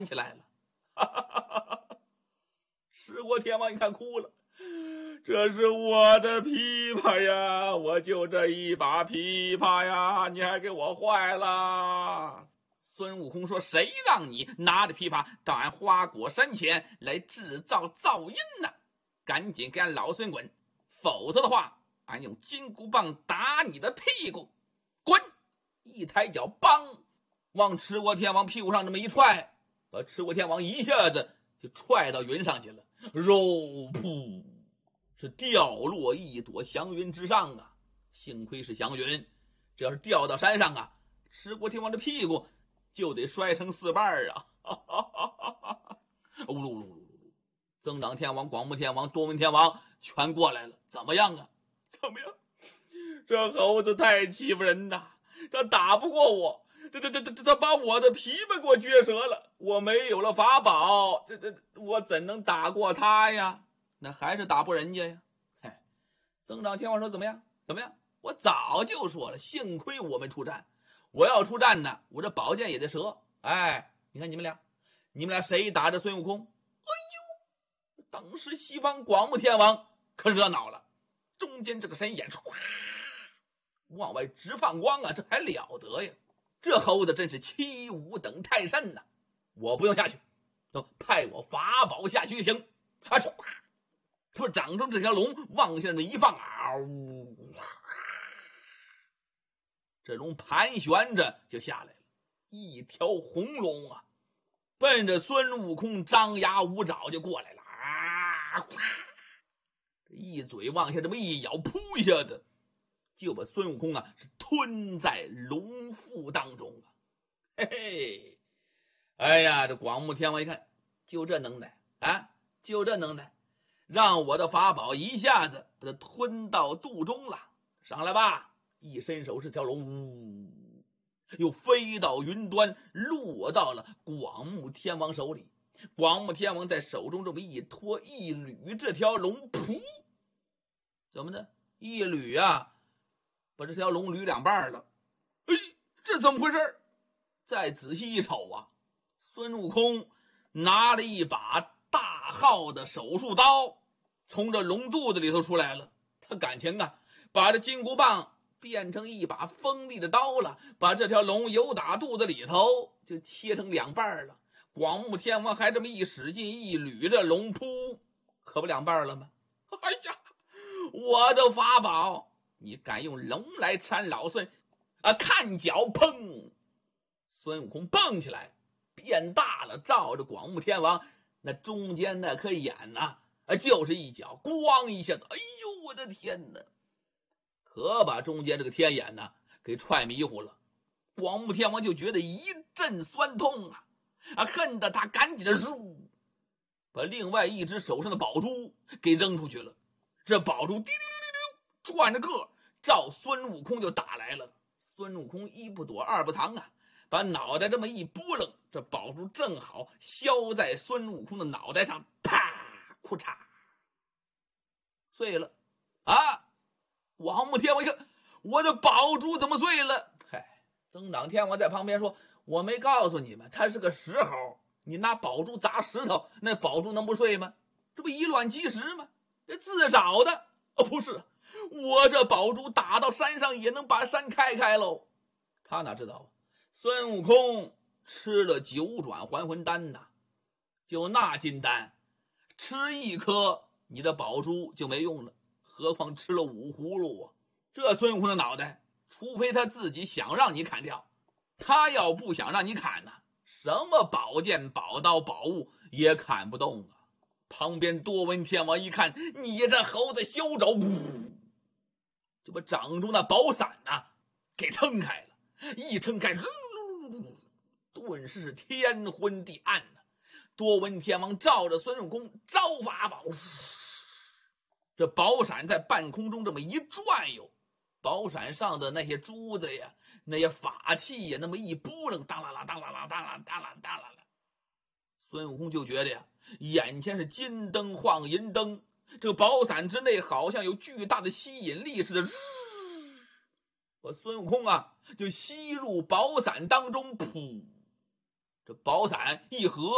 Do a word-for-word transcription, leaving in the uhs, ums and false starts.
起来了。哈哈哈哈哈！持国天王一看哭了，这是我的琵琶呀，我就这一把琵琶呀，你还给我坏了。孙悟空说：“谁让你拿着琵琶到俺花果山前来制造噪音呢？赶紧给俺老孙滚，否则的话，俺用金箍棒打你的屁股！滚！”一抬脚，梆，往持国天王屁股上这么一踹，把持国天王一下子就踹到云上去了。肉噗，是掉落一朵祥云之上啊！幸亏是祥云，这要是掉到山上啊，持国天王的屁股就得摔成四瓣啊！哈哈哈哈哈！呜噜噜噜噜！增长天王、广目天王、多闻天王全过来了。怎么样啊？怎么样？这猴子太欺负人呐！他打不过我，这这这这他把我的琵琶给我撅折了，我没有了法宝，这这我怎能打过他呀？那还是打不人家呀！嘿，增长天王说：“怎么样？怎么样？我早就说了，幸亏我们出战。我要出战呢，我这宝剑也得折。哎，你看你们俩，你们俩谁打着孙悟空？哎呦，当时西方广目天王可热闹了，中间这个神眼唰往外直放光啊，这还了得呀！这猴子真是七武等泰山呐！我不用下去，都派我法宝下去行啊！唰，他们掌中这条龙往下那么一放啊，这龙盘旋着就下来了，一条红龙啊，奔着孙悟空张牙舞爪就过来了啊！一嘴往下这么一咬，扑一下子就把孙悟空啊是吞在龙腹当中啊！嘿嘿，哎呀，这广目天王一看，就这能耐啊，就这能耐，让我的法宝一下子把它吞到肚中了。上来吧！一伸手是条龙，呜，又飞到云端，落到了广目天王手里。广目天王在手中这么一拖一捋，这条龙噗，怎么的？一捋啊，把这条龙捋两半了。哎，这怎么回事？再仔细一瞅啊，孙悟空拿了一把大号的手术刀，从这龙肚子里头出来了。他感情啊，把这金箍棒变成一把锋利的刀了，把这条龙由打肚子里头就切成两半了。广目天王还这么一使劲一捋，这龙扑，可不两半了吗？哎呀，我的法宝，你敢用龙来缠老孙啊？看脚！砰！孙悟空蹦起来，变大了，照着广目天王那中间那颗眼呐、啊，就是一脚，咣一下子，哎呦，我的天哪！可把中间这个天眼呢给踹迷糊了。广目天王就觉得一阵酸痛啊，啊，恨得他赶紧的嗖，把另外一只手上的宝珠给扔出去了。这宝珠滴溜溜溜转着个照孙悟空就打来了。孙悟空一不躲二不藏啊，把脑袋这么一拨楞，这宝珠正好削在孙悟空的脑袋上，啪，库嚓，碎了啊！广目天王一看，我的宝珠怎么碎了？嗨，增长天王在旁边说：“我没告诉你们，他是个石猴，你拿宝珠砸石头，那宝珠能不碎吗？这不以卵击石吗？这自找的。哦，不是，我这宝珠打到山上也能把山开开喽。”他哪知道啊，孙悟空吃了九转还魂丹呐，就那金丹，吃一颗你的宝珠就没用了。何况吃了五葫芦啊！这孙悟空的脑袋，除非他自己想让你砍掉，他要不想让你砍呢、啊，什么宝剑、宝刀、宝物也砍不动啊！旁边多闻天王一看，你这猴子休走，就把掌中那宝伞呐、啊、给撑开了，一撑开，顿时是天昏地暗呐、啊。多闻天王照着孙悟空招法宝。这宝伞在半空中这么一转悠，宝伞上的那些珠子呀，那些法器呀，那么一拨楞，当啦啦，当啦啦，当啦当啦当啦啦，孙悟空就觉得呀，眼前是金灯晃银灯，这个宝伞之内好像有巨大的吸引力似的，把孙悟空啊就吸入宝伞当中，噗，这宝伞一合。